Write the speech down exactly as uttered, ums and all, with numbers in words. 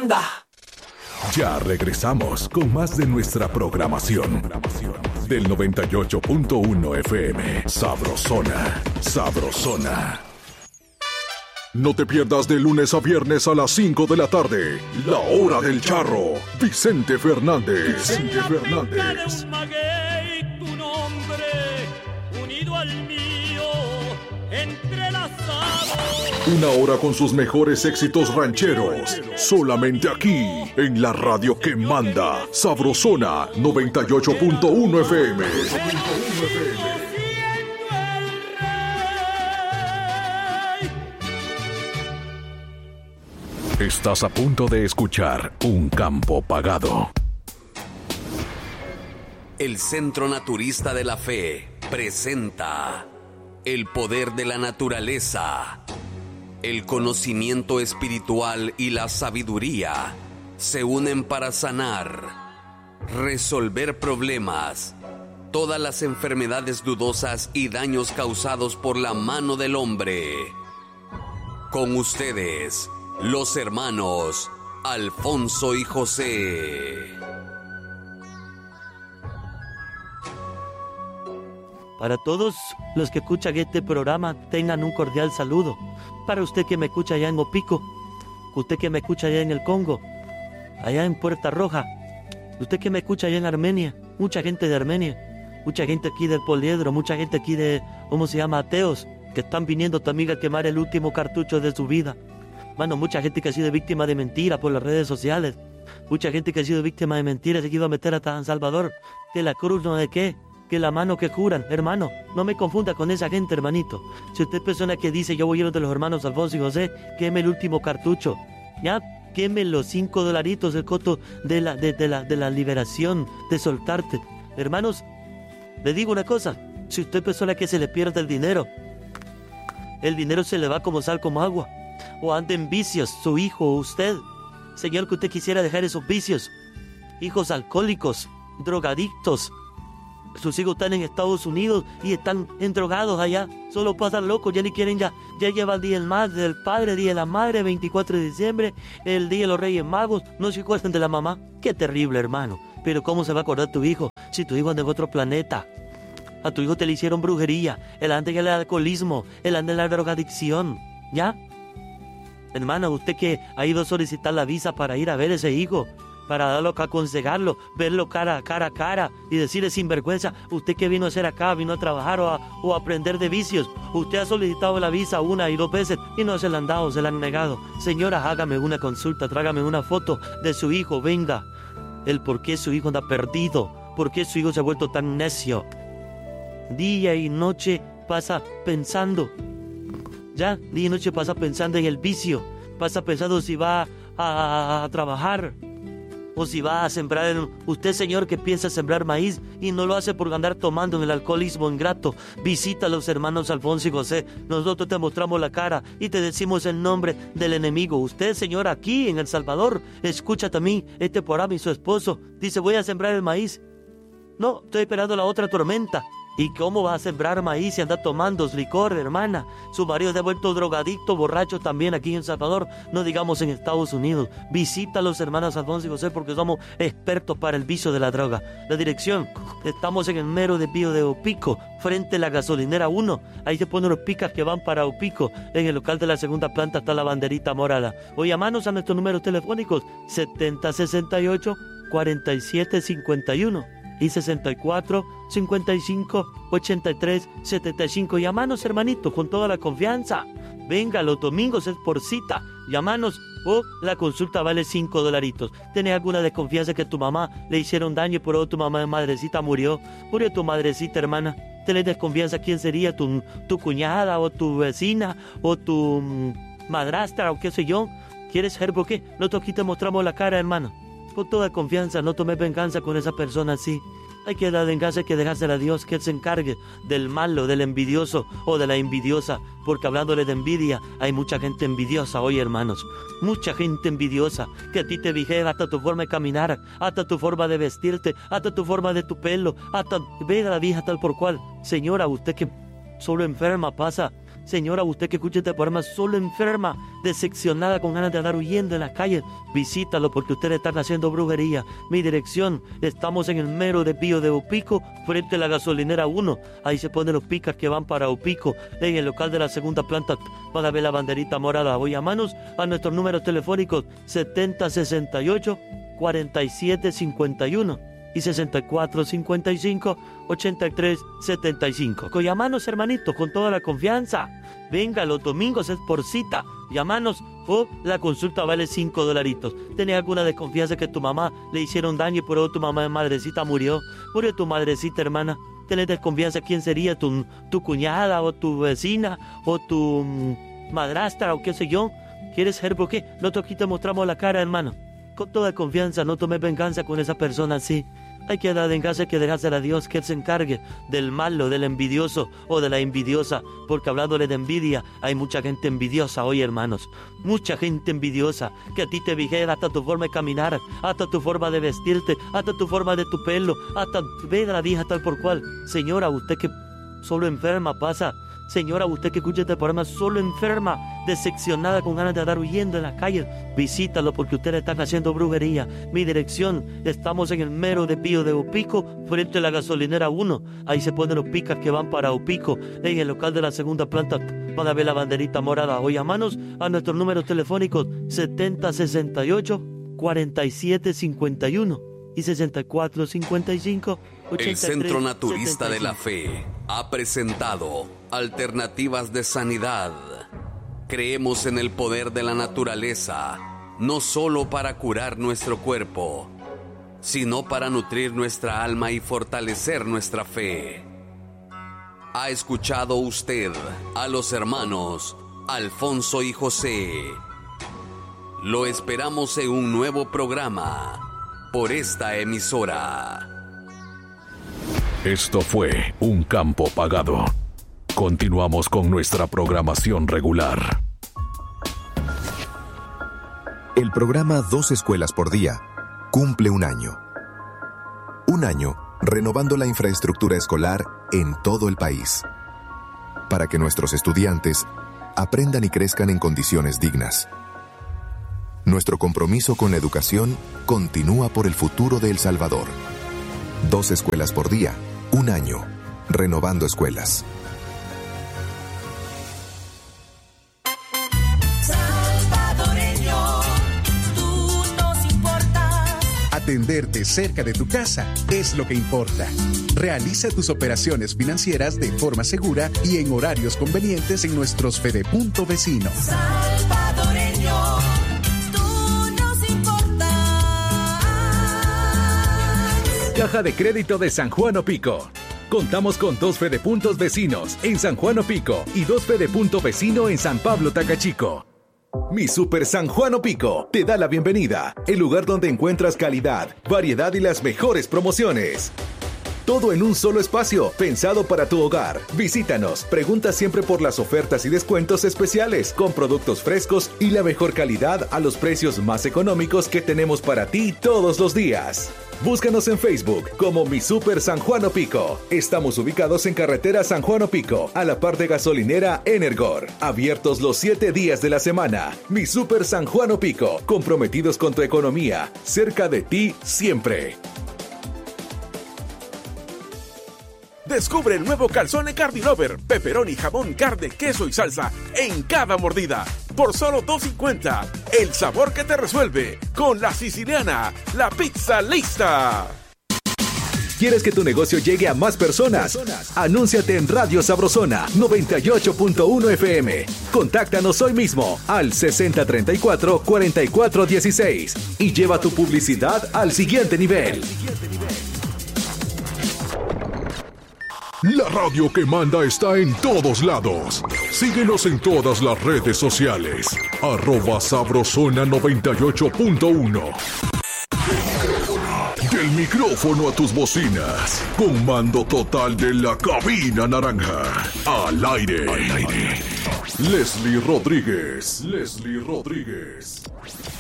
manda. Ya regresamos con más de nuestra programación del noventa y ocho punto uno F M. Sabrosona, sabrosona. No te pierdas de lunes a viernes a las cinco de la tarde, La Hora del Charro. Vicente Fernández. Vicente Fernández. Tu nombre unido al mío, entrelazado. Una hora con sus mejores éxitos rancheros. Solamente aquí, en la radio que manda. Sabrosona noventa y ocho punto uno F M. Estás a punto de escuchar Un Campo Pagado. El Centro Naturista de la Fe presenta el poder de la naturaleza. El conocimiento espiritual y la sabiduría se unen para sanar, resolver problemas, todas las enfermedades dudosas y daños causados por la mano del hombre. Con ustedes, los hermanos Alfonso y José. Para todos los que escuchan este programa, tengan un cordial saludo. Para usted que me escucha allá en Opico, usted que me escucha allá en el Congo, allá en Puerta Roja, usted que me escucha allá en Armenia, mucha gente de Armenia, mucha gente aquí del Poliedro, mucha gente aquí de, ¿cómo se llama?, ateos, que están viniendo también a quemar el último cartucho de su vida. Bueno, mucha gente que ha sido víctima de mentiras por las redes sociales, mucha gente que ha sido víctima de mentiras, se ha ido a meter a San Salvador, que la cruz no de qué, que la mano que curan. Hermano, no me confunda con esa gente, hermanito. Si usted es persona que dice yo voy a ir de los hermanos Alfonso y José, queme el último cartucho, ya, queme los cinco dolaritos del costo de la, de, de la, de la liberación, de soltarte. Hermanos, le digo una cosa, si usted es persona que se le pierde el dinero, el dinero se le va como sal, como agua, o anda en vicios, su hijo o usted, señor, que usted quisiera dejar esos vicios, hijos alcohólicos, drogadictos, sus hijos están en Estados Unidos y están endrogados allá, solo pasan locos, ya ni quieren, ya, ya lleva el día del madre, del padre, día de la madre, veinticuatro de diciembre, el día de los Reyes Magos, no se acuerdan de la mamá. Qué terrible, hermano. Pero ¿cómo se va a acordar tu hijo si tu hijo anda en otro planeta? A tu hijo te le hicieron brujería, él anda en el alcoholismo, él anda en la drogadicción, ¿ya? Hermana, usted que ha ido a solicitar la visa para ir a ver a ese hijo, para darlo, aconsejarlo, verlo cara, cara a cara y decirle sin vergüenza, usted que vino a hacer acá, vino a trabajar o a, o a aprender de vicios, usted ha solicitado la visa una y dos veces y no se la han dado, se la han negado. Señora, hágame una consulta, trágame una foto de su hijo, venga, el por qué su hijo anda perdido, por qué su hijo se ha vuelto tan necio. Día y noche pasa pensando, ya, día y noche pasa pensando en el vicio, pasa pensando si va a, a, a trabajar, o si va a sembrar, en... usted, señor, que piensa sembrar maíz y no lo hace por andar tomando en el alcoholismo ingrato, visita a los hermanos Alfonso y José. Nosotros te mostramos la cara y te decimos el nombre del enemigo. Usted, señor, aquí en El Salvador, escucha también este programa y su esposo dice, voy a sembrar el maíz. No, estoy esperando la otra tormenta. ¿Y cómo va a sembrar maíz y anda tomando licor, hermana? Su marido se ha vuelto drogadicto, borracho también aquí en El Salvador, no digamos en Estados Unidos. Visita a los hermanos Alfonso y José porque somos expertos para el vicio de la droga. La dirección, estamos en el mero desvío de Opico, frente a la gasolinera uno. Ahí se ponen los picas que van para Opico. En el local de la segunda planta está la banderita morada. O llamanos a nuestros números telefónicos setenta sesenta y ocho cuarenta y siete cincuenta y uno. Y sesenta y cuatro, cincuenta y cinco, ochenta y tres, setenta y cinco. Llamanos, hermanito, con toda la confianza. Venga, los domingos es por cita. Llámanos o la consulta vale cinco dolaritos. ¿Tenés alguna desconfianza que a tu mamá le hicieron daño y por eso tu mamá madrecita murió? Murió tu madrecita, hermana. ¿Tenés desconfianza quién sería? ¿Tu, tu cuñada o tu vecina o tu mm, madrastra o qué sé yo? ¿Quieres saber por qué? Nosotros aquí te mostramos la cara, hermano. Con toda confianza, no tomes venganza con esa persona así. Hay que dar venganza, hay que dejársela a Dios, que Él se encargue del malo, del envidioso o de la envidiosa. Porque hablándole de envidia, hay mucha gente envidiosa hoy, hermanos. Mucha gente envidiosa, que a ti te vigila hasta tu forma de caminar, hasta tu forma de vestirte, hasta tu forma de tu pelo, hasta ve a la vieja tal por cual. Señora, usted que solo enferma pasa, Señora, usted que escucha este programa solo enferma, decepcionada, con ganas de andar huyendo en las calles, visítalo porque ustedes están haciendo brujería. Mi dirección, estamos en el mero desvío de Opico, frente a la gasolinera uno. Ahí se ponen los picas que van para Opico. En el local de la segunda planta van a ver la banderita morada. Voy a manos a nuestros números telefónicos setenta sesenta y ocho, cuarenta y siete cincuenta y uno y sesenta y cuatro cincuenta y cinco, ochenta y tres setenta y cinco. Llamanos, hermanitos, con toda la confianza. Venga, los domingos es por cita. Llamanos o la consulta vale cinco dolaritos. ¿Tenés alguna desconfianza que tu mamá le hicieron daño y por eso tu mamá de madrecita murió? Murió tu madrecita, hermana. ¿Tenés desconfianza quién sería? ¿Tu, tu cuñada o tu vecina o tu mm, madrastra o qué sé yo? ¿Quieres ser por qué? Nosotros aquí te mostramos la cara, hermano. Con toda confianza, no tomes venganza con esa persona así. Hay que dar venganza, hay que dejársela a Dios, que Él se encargue del malo, del envidioso o de la envidiosa. Porque hablándole de envidia, hay mucha gente envidiosa hoy, hermanos. Mucha gente envidiosa, que a ti te vigila hasta tu forma de caminar, hasta tu forma de vestirte, hasta tu forma de tu pelo, hasta ve a la vieja tal por cual. Señora, usted que solo enferma pasa. Señora, usted que escucha este programa solo enferma, decepcionada, con ganas de andar huyendo en la calle, visítalo porque ustedes están haciendo brujería. Mi dirección, estamos en el mero desvío de Opico, frente a la gasolinera uno. Ahí se ponen los picas que van para Opico. En el local de la segunda planta van a ver la banderita morada. Hoy a manos a nuestros números telefónicos setenta sesenta y ocho, cuarenta y siete cincuenta y uno y sesenta y cuatro cincuenta y cinco, ochenta y tres El Centro Naturista setenta y cinco. de la Fe ha presentado Alternativas de Sanidad. Creemos en el poder de la naturaleza, no solo para curar nuestro cuerpo, sino para nutrir nuestra alma y fortalecer nuestra fe. ¿Ha escuchado usted a los hermanos Alfonso y José? Lo esperamos en un nuevo programa por esta emisora. Esto fue Un Campo Pagado. Continuamos con nuestra programación regular. El programa Dos Escuelas por Día cumple un año. Un año renovando la infraestructura escolar en todo el país, para que nuestros estudiantes aprendan y crezcan en condiciones dignas. Nuestro compromiso con la educación continúa por el futuro de El Salvador. Dos escuelas por día, un año, renovando escuelas. Salvadoreño, tú nos importas. Atenderte cerca de tu casa es lo que importa. Realiza tus operaciones financieras de forma segura y en horarios convenientes en nuestros Fedepunto vecinos. Salvadoreño, Caja de Crédito de San Juan Opico. Contamos con dos Fedepuntos vecinos en San Juan Opico y dos Fedepunto vecino en San Pablo Tacachico. Mi Super San Juan Opico te da la bienvenida, el lugar donde encuentras calidad, variedad y las mejores promociones. Todo en un solo espacio, pensado para tu hogar. Visítanos, pregunta siempre por las ofertas y descuentos especiales, con productos frescos y la mejor calidad a los precios más económicos que tenemos para ti todos los días. Búscanos en Facebook como Mi Super San Juan Opico. Estamos ubicados en carretera San Juan Opico, a la par de gasolinera Energor. Abiertos los siete días de la semana. Mi Super San Juan Opico, comprometidos con tu economía, cerca de ti siempre. Descubre el nuevo Calzone Cardilover, pepperoni, jamón, carne, queso y salsa en cada mordida. Por solo dos cincuenta. El sabor que te resuelve. Con La Siciliana, la pizza lista. ¿Quieres que tu negocio llegue a más personas? Anúnciate en Radio Sabrosona noventa y ocho punto uno F M. Contáctanos hoy mismo al sesenta treinta y cuatro, cuarenta y cuatro dieciséis y lleva tu publicidad al siguiente nivel. La radio que manda está en todos lados. Síguenos en todas las redes sociales. Arroba Sabrosona noventa y ocho punto uno. Del micrófono a tus bocinas. Con mando total de la cabina naranja. Al aire. Al aire. Leslie Rodríguez. Leslie Rodríguez.